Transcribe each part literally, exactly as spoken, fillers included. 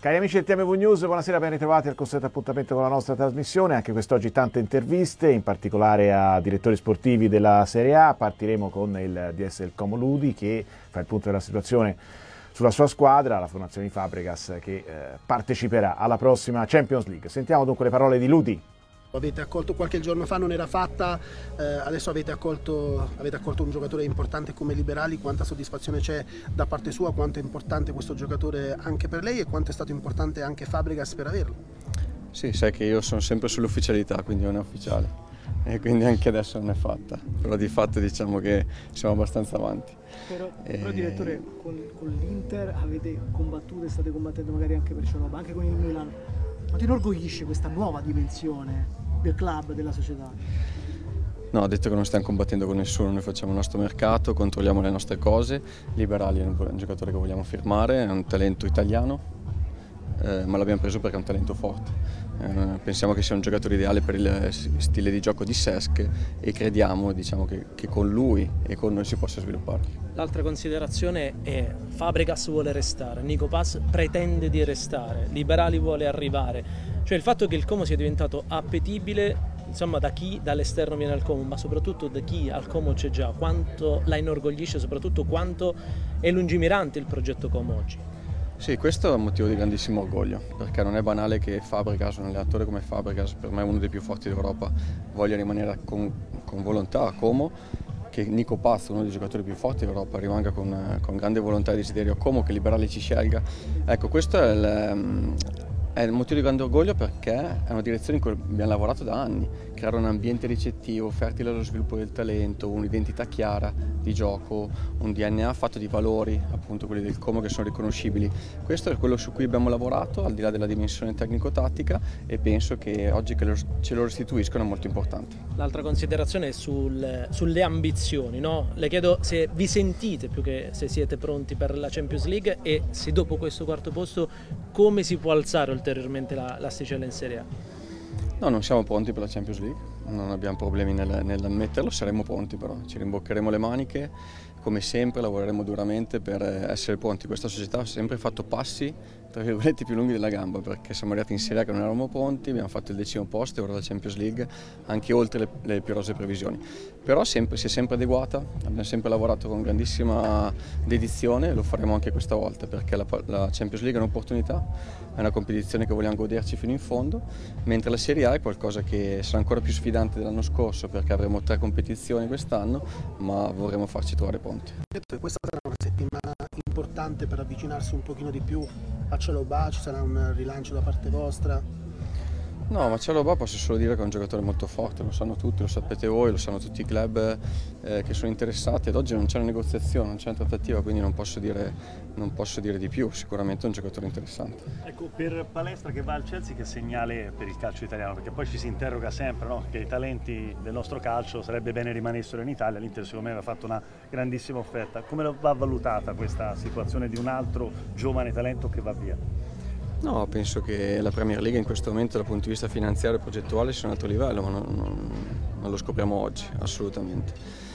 Cari amici del T M V News, buonasera, ben ritrovati al consueto appuntamento con la nostra trasmissione. Anche quest'oggi tante interviste, in particolare a direttori sportivi della Serie A. Partiremo con il D S del Como Ludi che fa il punto della situazione sulla sua squadra, la formazione di Fabregas, che eh, parteciperà alla prossima Champions League. Sentiamo dunque le parole di Ludi. Avete accolto qualche giorno fa, non era fatta, eh, adesso avete accolto, avete accolto un giocatore importante come Liberali. Quanta soddisfazione c'è da parte sua, quanto è importante questo giocatore anche per lei e quanto è stato importante anche Fabregas per averlo? Sì, sai che io sono sempre sull'ufficialità, quindi non è ufficiale e quindi anche adesso non è fatta, però di fatto diciamo che siamo abbastanza avanti. Però, e... però direttore, con, con l'Inter avete combattuto e state combattendo magari anche per Cianoba, anche con il Milan. Ma ti inorgoglisce questa nuova dimensione del club, della società? No, ho detto che non stiamo combattendo con nessuno, noi facciamo il nostro mercato, controlliamo le nostre cose. Liberali è un giocatore che vogliamo firmare, è un talento italiano, eh, ma l'abbiamo preso perché è un talento forte. Eh, pensiamo che sia un giocatore ideale per il stile di gioco di Cesc e crediamo, diciamo, che, che con lui e con noi si possa sviluppare. L'altra considerazione è Fabregas vuole restare, Nico Paz pretende di restare, Liberali vuole arrivare, cioè il fatto che il Como sia diventato appetibile, insomma, da chi dall'esterno viene al Como, ma soprattutto da chi al Como c'è già, quanto la inorgoglisce, soprattutto quanto è lungimirante il progetto Como oggi. Sì, questo è un motivo di grandissimo orgoglio, perché non è banale che Fabregas, un allenatore come Fabregas, per me uno dei più forti d'Europa, voglia rimanere con, con volontà a Como, che Nico Paz, uno dei giocatori più forti d'Europa, rimanga con, con grande volontà e desiderio a Como, che Liberali ci scelga. Ecco, questo è il, è il motivo di grande orgoglio, perché è una direzione in cui abbiamo lavorato da anni, creare un ambiente ricettivo, fertile allo sviluppo del talento, un'identità chiara di gioco, un D N A fatto di valori, appunto quelli del Como, che sono riconoscibili. Questo è quello su cui abbiamo lavorato, al di là della dimensione tecnico-tattica, e penso che oggi che lo, ce lo restituiscono è molto importante. L'altra considerazione è sul, sulle ambizioni, no? Le chiedo se vi sentite, più che se siete pronti per la Champions League, e se dopo questo quarto posto come si può alzare ulteriormente la, l'asticella in Serie A. No, non siamo pronti per la Champions League, non abbiamo problemi nel, nell'ammetterlo, saremo pronti però, ci rimboccheremo le maniche, come sempre lavoreremo duramente per essere pronti. Questa società ha sempre fatto passi, tra virgolette, più lunghi della gamba, perché siamo arrivati in Serie A che non eravamo pronti, abbiamo fatto il decimo posto e ora la Champions League, anche oltre le, le più rose previsioni. Però sempre, si è sempre adeguata, abbiamo sempre lavorato con grandissima dedizione e lo faremo anche questa volta, perché la, la Champions League è un'opportunità, è una competizione che vogliamo goderci fino in fondo, mentre la Serie A è qualcosa che sarà ancora più sfidante dell'anno scorso, perché avremo tre competizioni quest'anno, ma vorremmo farci trovare pronti. Questa sarà una settimana importante per avvicinarsi un pochino di più a Cianoba, ci sarà un rilancio da parte vostra? No, ma Cianoba posso solo dire che è un giocatore molto forte, lo sanno tutti, lo sapete voi, lo sanno tutti i club eh, che sono interessati. Ad oggi non c'è una negoziazione, non c'è una trattativa, quindi non posso dire, non posso dire di più. Sicuramente è un giocatore interessante. Ecco, per Palestra che va al Chelsea, che segnale per il calcio italiano? Perché poi ci si interroga sempre, no? Che i talenti del nostro calcio sarebbe bene rimanessero in Italia. L'Inter secondo me aveva fatto una grandissima offerta. Come va valutata questa situazione di un altro giovane talento che va via? No, penso che la Premier League in questo momento dal punto di vista finanziario e progettuale sia un alto livello, ma non, non, non lo scopriamo oggi, assolutamente.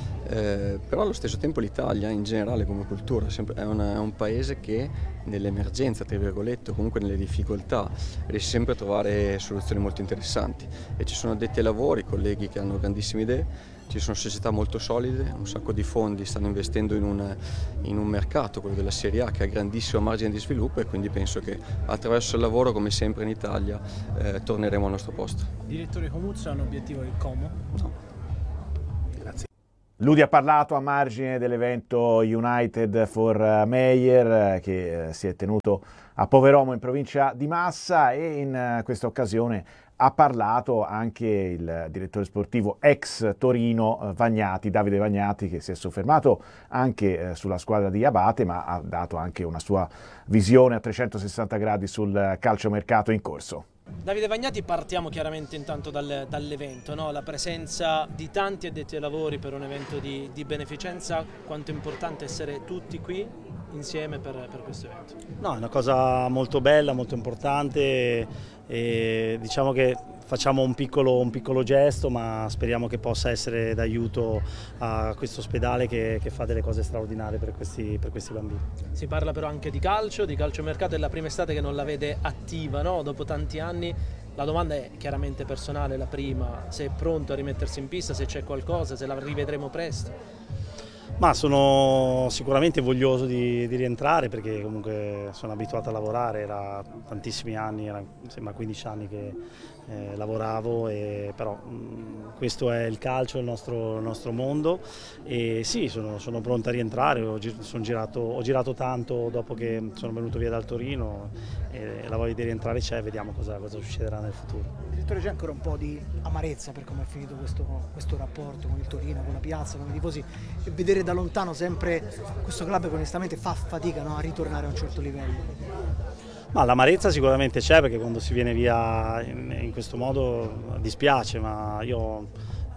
Eh, però allo stesso tempo l'Italia in generale come cultura è, una, è un paese che nell'emergenza, tra virgolette, o comunque nelle difficoltà, riesce sempre a trovare soluzioni molto interessanti, e ci sono addetti ai lavori, colleghi che hanno grandissime idee, ci sono società molto solide, un sacco di fondi stanno investendo in un, in un mercato, quello della Serie A, che ha grandissimo margine di sviluppo, e quindi penso che attraverso il lavoro, come sempre in Italia, eh, torneremo al nostro posto. Direttore Comuzzo, ha un obiettivo del Como? No. Ludi ha parlato a margine dell'evento United for Meyer che si è tenuto a Poveromo in provincia di Massa, e in questa occasione ha parlato anche il direttore sportivo ex Torino Vagnati, Davide Vagnati, che si è soffermato anche sulla squadra di Abate, ma ha dato anche una sua visione a trecentosessanta gradi sul calciomercato in corso. Davide Vagnati, partiamo chiaramente intanto dal, dall'evento, no? La presenza di tanti addetti ai lavori per un evento di, di beneficenza, quanto è importante essere tutti qui insieme per, per questo evento? No, è una cosa molto bella, molto importante e diciamo che facciamo un piccolo, un piccolo gesto, ma speriamo che possa essere d'aiuto a questo ospedale che, che fa delle cose straordinarie per questi, per questi bambini. Si parla però anche di calcio, di calciomercato, è la prima estate che non la vede attiva, no? Dopo tanti anni. La domanda è chiaramente personale, la prima, se è pronto a rimettersi in pista, se c'è qualcosa, se la rivedremo presto. Ma sono sicuramente voglioso di, di rientrare perché comunque sono abituato a lavorare, era tantissimi anni, era sembra quindici anni che eh, lavoravo, e però mh, questo è il calcio, il nostro, il nostro mondo, e sì, sono, sono pronto a rientrare, ho, sono girato, ho girato tanto dopo che sono venuto via dal Torino e la voglia di rientrare c'è, vediamo cosa, cosa succederà nel futuro. Direttore, c'è ancora un po' di amarezza per come è finito questo, questo rapporto con il Torino, con la piazza, con i tifosi, e vedere da lontano sempre questo club che onestamente fa fatica, no, a ritornare a un certo livello. Ma l'amarezza sicuramente c'è, perché quando si viene via in, in questo modo dispiace, ma io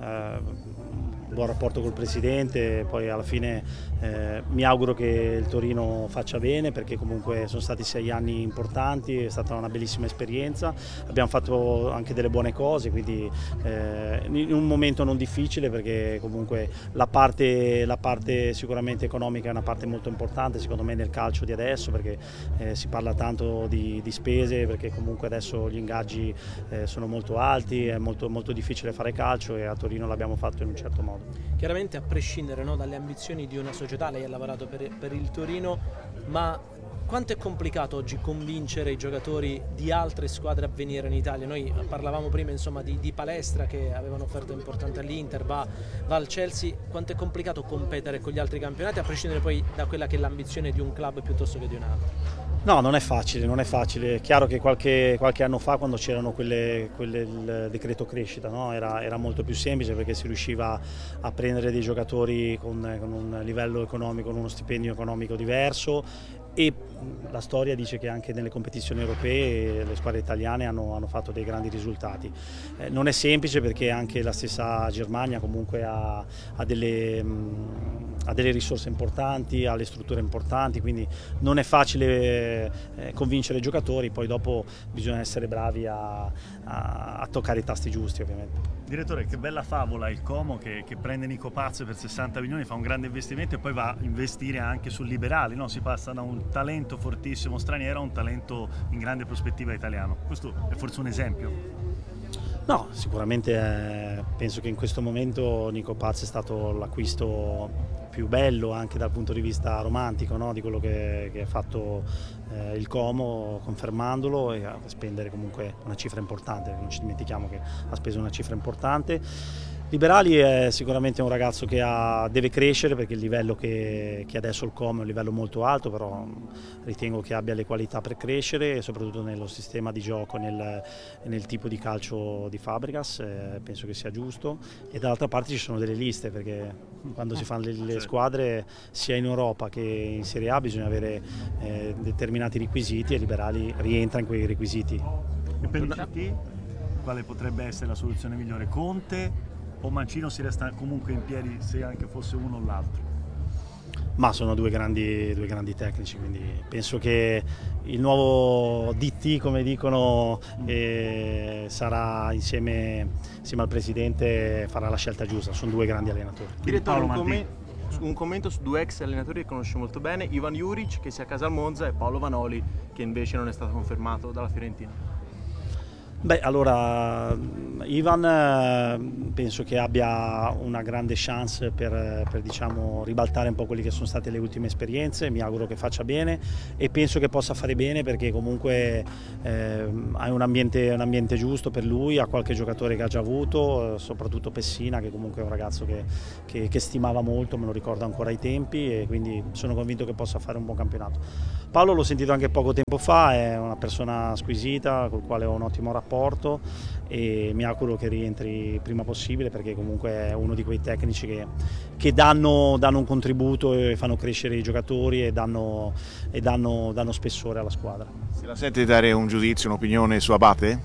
eh, un buon rapporto col presidente, poi alla fine eh, mi auguro che il Torino faccia bene, perché comunque sono stati sei anni importanti, è stata una bellissima esperienza, abbiamo fatto anche delle buone cose, quindi eh, in un momento non difficile, perché comunque la parte, la parte sicuramente economica è una parte molto importante secondo me nel calcio di adesso, perché eh, si parla tanto di, di spese, perché comunque adesso gli ingaggi eh, sono molto alti, è molto, molto difficile fare calcio, e a Torino l'abbiamo fatto in un certo modo. Chiaramente a prescindere, no, dalle ambizioni di una società, lei ha lavorato per, per il Torino, ma quanto è complicato oggi convincere i giocatori di altre squadre a venire in Italia? Noi parlavamo prima insomma di, di Palestra, che aveva un'offerta importante all'Inter, va, va al Chelsea. Quanto è complicato competere con gli altri campionati, a prescindere poi da quella che è l'ambizione di un club piuttosto che di un altro? No, non è facile, non è facile. È chiaro che qualche, qualche anno fa, quando c'erano quelle, quelle, il decreto crescita, no? era, era molto più semplice, perché si riusciva a prendere dei giocatori con, con un livello economico, con uno stipendio economico diverso, e la storia dice che anche nelle competizioni europee le squadre italiane hanno, hanno fatto dei grandi risultati. Eh, non è semplice, perché anche la stessa Germania comunque ha, ha, delle, mh, ha delle risorse importanti, ha le strutture importanti, quindi non è facile eh, convincere i giocatori, poi dopo bisogna essere bravi a, a, a toccare i tasti giusti, ovviamente. Direttore, che bella favola il Como che, che prende Nico Paz per sessanta milioni, fa un grande investimento e poi va a investire anche su liberali, no? Si passa da un talento fortissimo straniero a un talento in grande prospettiva italiano. Questo è forse un esempio? No, sicuramente eh, penso che in questo momento Nico Paz è stato l'acquisto più bello anche dal punto di vista romantico, no? Di quello che, che ha fatto eh, il Como, confermandolo, e a spendere comunque una cifra importante, non ci dimentichiamo che ha speso una cifra importante. Liberali è sicuramente un ragazzo che ha, deve crescere, perché il livello che, che adesso il Como è un livello molto alto, però ritengo che abbia le qualità per crescere, e soprattutto nello sistema di gioco, nel, nel tipo di calcio di Fabregas, eh, penso che sia giusto. E dall'altra parte ci sono delle liste, perché quando si fanno le, le squadre sia in Europa che in Serie A bisogna avere eh, determinati requisiti, e Liberali rientra in quei requisiti. E per il C T quale potrebbe essere la soluzione migliore? Conte o Mancino si resta comunque in piedi, se anche fosse uno o l'altro? Ma sono due grandi, due grandi tecnici, quindi penso che il nuovo D T, come dicono, eh, sarà insieme, insieme al presidente, farà la scelta giusta. Sono due grandi allenatori. Direttore, un, commen un commento su due ex allenatori che conosce molto bene: Ivan Juric, che si è a casa al Monza, e Paolo Vanoli, che invece non è stato confermato dalla Fiorentina. Beh, allora Ivan penso che abbia una grande chance per, per diciamo, ribaltare un po' quelle che sono state le ultime esperienze, mi auguro che faccia bene, e penso che possa fare bene, perché comunque eh, ha un ambiente, un ambiente giusto per lui, ha qualche giocatore che ha già avuto, soprattutto Pessina, che comunque è un ragazzo che, che, che stimava molto, me lo ricordo ancora ai tempi, e quindi sono convinto che possa fare un buon campionato. Paolo l'ho sentito anche poco tempo fa, è una persona squisita, col quale ho un ottimo rapporto, e mi auguro che rientri il prima possibile, perché comunque è uno di quei tecnici che, che danno, danno un contributo e fanno crescere i giocatori, e danno, e danno, danno spessore alla squadra. Se la sente dare un giudizio, un'opinione su Abate?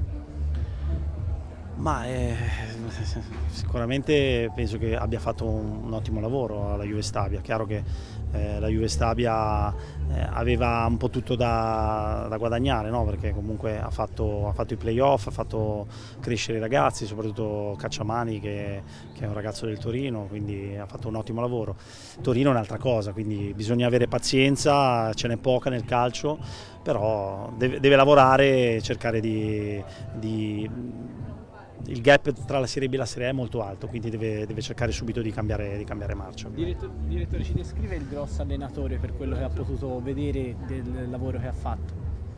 Ma eh, sicuramente penso che abbia fatto un, un ottimo lavoro alla Juve Stabia. Chiaro che eh, la Juve Stabia eh, aveva un po' tutto da, da guadagnare, no? Perché comunque ha fatto, ha fatto i playoff, ha fatto crescere i ragazzi, soprattutto Cacciamani che, che è un ragazzo del Torino, quindi ha fatto un ottimo lavoro. Torino è un'altra cosa, quindi bisogna avere pazienza, ce n'è poca nel calcio, però deve, deve lavorare e cercare di, di il gap tra la Serie B e la Serie A è molto alto, quindi deve, deve cercare subito di cambiare, di cambiare marcia. Direttore, direttore, ci descrive il grosso allenatore per quello che ha potuto vedere del lavoro che ha fatto?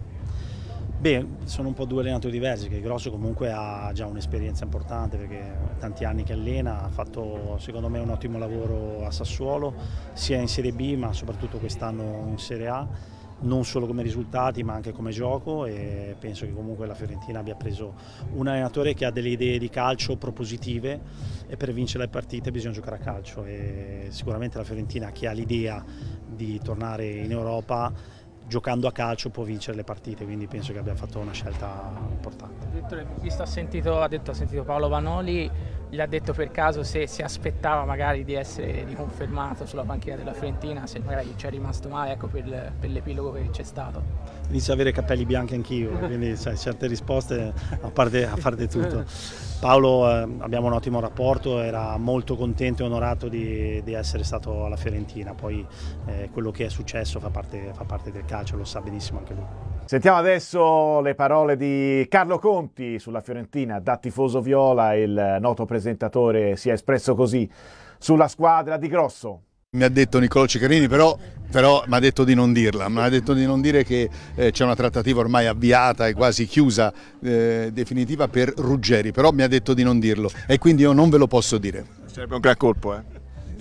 Beh, sono un po' due allenatori diversi, che il Grosso comunque ha già un'esperienza importante perché tanti anni che allena, ha fatto secondo me un ottimo lavoro a Sassuolo, sia in Serie B ma soprattutto quest'anno in Serie A, non solo come risultati ma anche come gioco, e penso che comunque la Fiorentina abbia preso un allenatore che ha delle idee di calcio propositive, e per vincere le partite bisogna giocare a calcio, e sicuramente la Fiorentina, che ha l'idea di tornare in Europa giocando a calcio, può vincere le partite, quindi penso che abbia fatto una scelta importante. Direttore, visto, ha, sentito, ha, detto, ha sentito Paolo Vanoli, gli ha detto per caso se si aspettava magari di essere riconfermato sulla panchina della Fiorentina, se magari ci è rimasto male, ecco, per, per l'epilogo che c'è stato. Inizio ad avere capelli bianchi anch'io, quindi sai, certe risposte a parte, a parte tutto. Paolo, eh, abbiamo un ottimo rapporto, era molto contento e onorato di, di essere stato alla Fiorentina, poi eh, quello che è successo fa parte, fa parte del calcio, lo sa benissimo anche lui. Sentiamo adesso le parole di Carlo Conti sulla Fiorentina. Da tifoso viola il noto presentatore si è espresso così sulla squadra di Grosso. Mi ha detto Niccolò Ceccarini, però, però mi ha detto di non dirla, mi ha detto di non dire che eh, c'è una trattativa ormai avviata e quasi chiusa, eh, definitiva per Ruggeri, però mi ha detto di non dirlo e quindi io non ve lo posso dire. Sarebbe un gran colpo, eh?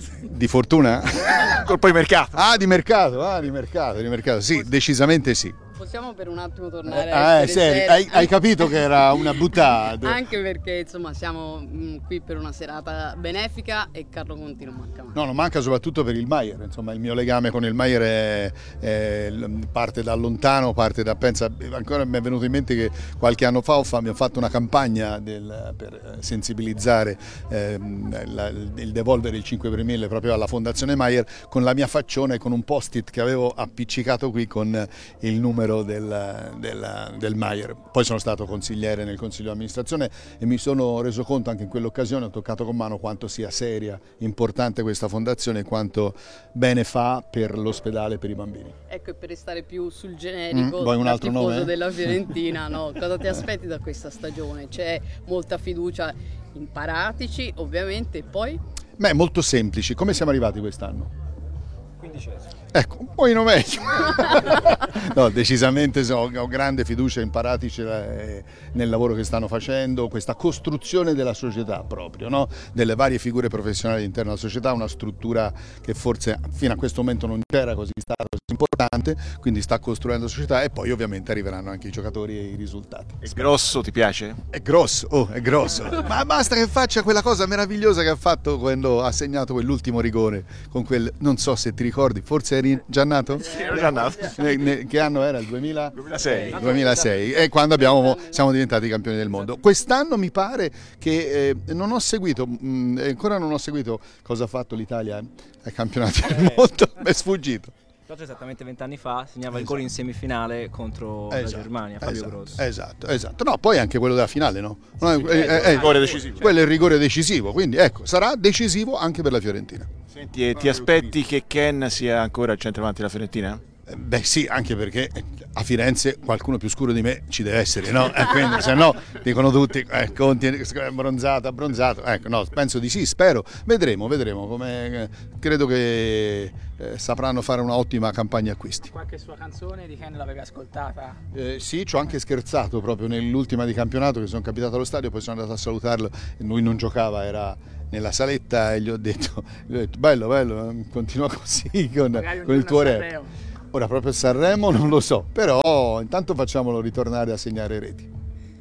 Di fortuna? Colpo di mercato. Ah, di mercato, ah, di mercato, di mercato, sì, decisamente sì. Possiamo per un attimo tornare ah, a eh, seri, hai, hai capito che era una buttata? Anche perché insomma siamo mh, qui per una serata benefica e Carlo Conti non manca mai. No, non manca soprattutto per il Maier, insomma il mio legame con il Maier è, è, parte da lontano, parte da, pensa, ancora mi è venuto in mente che qualche anno fa abbiamo fatto una campagna del, per sensibilizzare eh, la, il devolvere il cinque per mille proprio alla Fondazione Maier, con la mia faccione, con un post-it che avevo appiccicato qui con il numero Del, del, del Maier. Poi sono stato consigliere nel consiglio di amministrazione e mi sono reso conto anche in quell'occasione, ho toccato con mano quanto sia seria, importante questa fondazione e quanto bene fa per l'ospedale per i bambini. Ecco, e per restare più sul generico, mm, vuoi un altro tifoso nome? della Fiorentina, no? Cosa ti aspetti da questa stagione? C'è molta fiducia in Paratici ovviamente, e poi? Beh, molto semplici. Come siamo arrivati quest'anno? Quindicesimo. Ecco, un po' meglio. No, decisamente so, ho grande fiducia in Paratici eh, nel lavoro che stanno facendo, questa costruzione della società proprio, no? Delle varie figure professionali all'interno della società, una struttura che forse fino a questo momento non c'era così stata, così importante, quindi sta costruendo la società e poi ovviamente arriveranno anche i giocatori e i risultati. È grosso, ti piace? È grosso, oh, è grosso, ma basta che faccia quella cosa meravigliosa che ha fatto quando ha segnato quell'ultimo rigore, con quel, non so se ti ricordi, forse eri già nato? Sì, ero già nato. Che anno era? Il duemila? duemilasei. duemilasei, e quando abbiamo, siamo diventati campioni del mondo. Quest'anno mi pare che eh, non ho seguito, mh, ancora non ho seguito cosa ha fatto l'Italia ai campionati del mondo, mi è sfuggito. Tra l'altro esattamente vent'anni fa segnava esatto. il gol in semifinale contro esatto. la Germania, Fabio esatto. Grosso. Esatto, esatto. No, poi anche quello della finale, no? no sì, è, è, è, il rigore decisivo. Quello è il rigore decisivo, quindi ecco, sarà decisivo anche per la Fiorentina. Senti, e ti aspetti che Ken sia ancora al centravanti della Fiorentina? Beh sì, anche perché a Firenze qualcuno più scuro di me ci deve essere, no? E quindi se no dicono tutti eh, Conti è bronzato, abbronzato, ecco, no, penso di sì, spero, vedremo, vedremo, come credo che eh, sapranno fare una ottima campagna acquisti. Qualche sua canzone di Ken l'avevi ascoltata? Eh, sì, ci ho anche scherzato proprio nell'ultima di campionato, che sono capitato allo stadio, poi sono andato a salutarlo, lui non giocava, era nella saletta e gli ho detto, gli ho detto bello, bello, continua così con, con il tuo rap. Ora proprio Sanremo non lo so, però intanto facciamolo ritornare a segnare reti.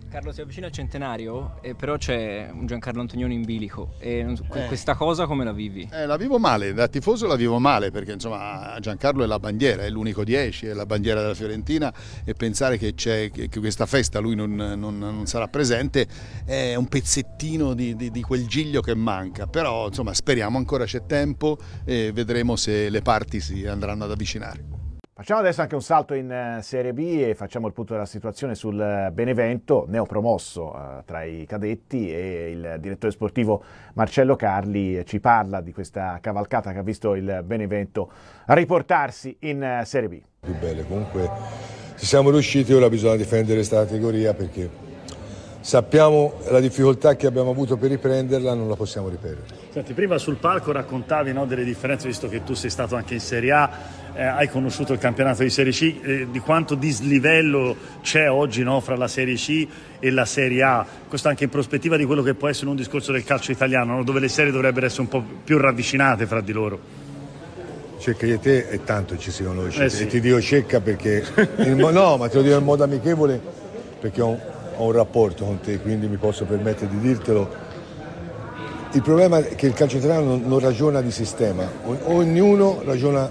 Carlo, si avvicina al centenario, eh, però c'è un Giancarlo Antonioni in bilico e non so, Eh. questa cosa come la vivi? Eh, la vivo male, da tifoso la vivo male perché insomma Giancarlo è la bandiera, è l'unico dieci, è la bandiera della Fiorentina e pensare che, c'è, che, che questa festa lui non, non, non sarà presente è un pezzettino di, di, di quel giglio che manca, però insomma speriamo ancora c'è tempo e vedremo se le parti si andranno ad avvicinare. Facciamo adesso anche un salto in Serie B e facciamo il punto della situazione sul Benevento, neopromosso uh, tra i cadetti, e il direttore sportivo Marcello Carli ci parla di questa cavalcata che ha visto il Benevento riportarsi in Serie B. Più belle, comunque ci siamo riusciti, ora bisogna difendere questa categoria perché sappiamo la difficoltà che abbiamo avuto per riprenderla, non la possiamo ripetere. Senti, prima sul palco raccontavi, no, delle differenze, visto che tu sei stato anche in Serie A, eh, hai conosciuto il campionato di Serie C, eh, di quanto dislivello c'è oggi, no, fra la Serie C e la Serie A, questo anche in prospettiva di quello che può essere un discorso del calcio italiano, no, dove le serie dovrebbero essere un po' più ravvicinate fra di loro. Cecca di te è tanto ci si conosce, Eh sì. e ti dico Cecca perché, in mo- no, ma te lo dico in modo amichevole perché ho un, ho un rapporto con te, quindi mi posso permettere di dirtelo. Il problema è che il calcio italiano non, non ragiona di sistema, o- ognuno ragiona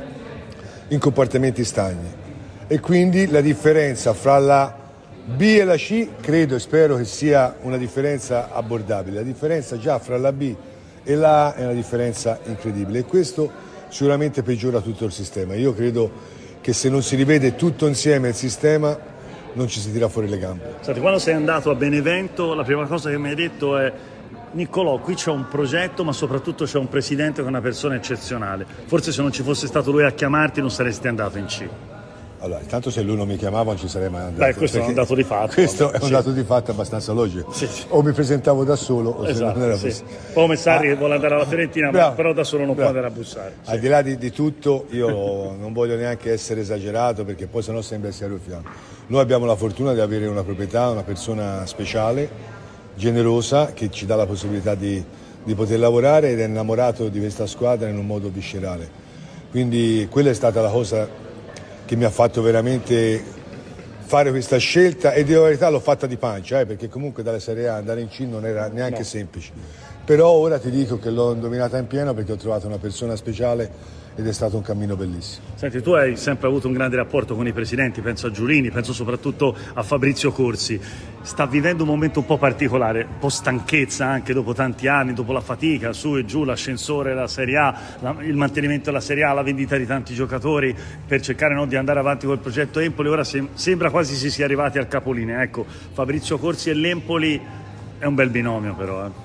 in comportamenti stagni e quindi la differenza fra la B e la C credo e spero che sia una differenza abbordabile. La differenza già fra la B e la A è una differenza incredibile e questo sicuramente peggiora tutto il sistema. Io credo che se non si rivede tutto insieme il sistema non ci si tira fuori le gambe. Senti, quando sei andato a Benevento la prima cosa che mi hai detto è: Niccolò, qui c'è un progetto ma soprattutto c'è un presidente che è una persona eccezionale, forse se non ci fosse stato lui a chiamarti non saresti andato in C. Allora, intanto se lui non mi chiamava non ci sarei mai andato. Beh, questo è un dato di fatto. Questo è un Sì. dato di fatto abbastanza logico. Sì, sì. O mi presentavo da solo o se Esatto, non era sì. così. Come Sarri Ah, che vuole andare alla Fiorentina, bravo, ma però da solo non bravo. può andare a bussare. Sì. Al di là di, di tutto, io non voglio neanche essere esagerato perché poi sennò sembra essere ruffiano. Noi abbiamo la fortuna di avere una proprietà, una persona speciale, generosa, che ci dà la possibilità di, di poter lavorare ed è innamorato di questa squadra in un modo viscerale. Quindi quella è stata la cosa che mi ha fatto veramente fare questa scelta e di verità l'ho fatta di pancia, eh, perché comunque dalla Serie A andare in C non era neanche No. semplice. Però ora ti dico che l'ho indovinata in pieno perché ho trovato una persona speciale ed è stato un cammino bellissimo. Senti, tu hai sempre avuto un grande rapporto con i presidenti, penso a Giulini, penso soprattutto a Fabrizio Corsi. Sta vivendo un momento un po' particolare, un po' stanchezza anche dopo tanti anni, dopo la fatica, su e giù, l'ascensore, la Serie A, la, il mantenimento della Serie A, la vendita di tanti giocatori per cercare, no, di andare avanti col progetto Empoli. Ora sem- sembra quasi si sia arrivati al capolinea. Ecco, Fabrizio Corsi e l'Empoli è un bel binomio però. Eh.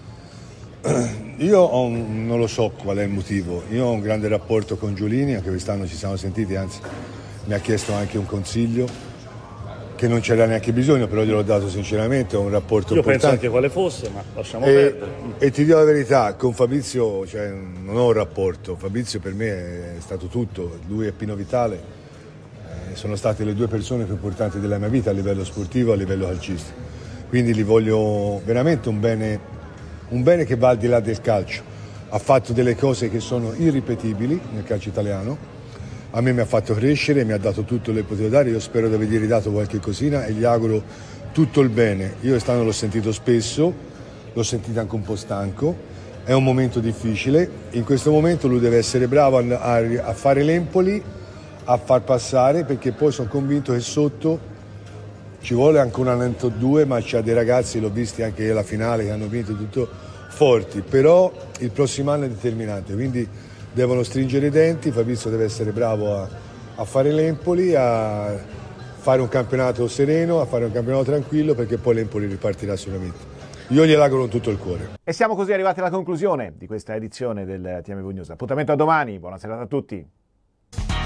Io ho un, non lo so qual è il motivo, io ho un grande rapporto con Giulini, anche quest'anno ci siamo sentiti, anzi mi ha chiesto anche un consiglio che non c'era neanche bisogno, però gliel'ho dato sinceramente, ho un rapporto Io penso importante. anche quale fosse, ma lasciamo E, perdere. e ti dico la verità, con Fabrizio cioè, non ho un rapporto, Fabrizio per me è stato tutto, lui e Pino Vitale eh, sono state le due persone più importanti della mia vita a livello sportivo e a livello calcistico, quindi gli voglio veramente un bene, un bene che va al di là del calcio. Ha fatto delle cose che sono irripetibili nel calcio italiano, a me mi ha fatto crescere, mi ha dato tutto quello che potevo dare, io spero di avergli ridato qualche cosina e gli auguro tutto il bene. Io quest'anno l'ho sentito spesso, l'ho sentito anche un po' stanco, è un momento difficile, in questo momento lui deve essere bravo a, a, a fare l'Empoli, a far passare, perché poi sono convinto che sotto ci vuole anche un allenatore o due, ma c'ha dei ragazzi, l'ho visti anche alla finale, che hanno vinto tutto forti, però il prossimo anno è determinante, quindi devono stringere i denti, Fabrizio deve essere bravo a, a fare l'Empoli, a fare un campionato sereno, a fare un campionato tranquillo, perché poi l'Empoli ripartirà sicuramente. Io glielo auguro con tutto il cuore. E siamo così arrivati alla conclusione di questa edizione del T M V News. Appuntamento a domani, buona serata a tutti.